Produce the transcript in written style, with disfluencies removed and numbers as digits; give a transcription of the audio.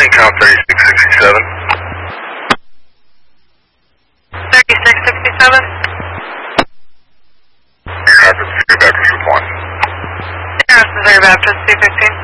count 3667. 3667? Rapids, Missouri Baptist replying. Yes, Missouri Baptist, 215.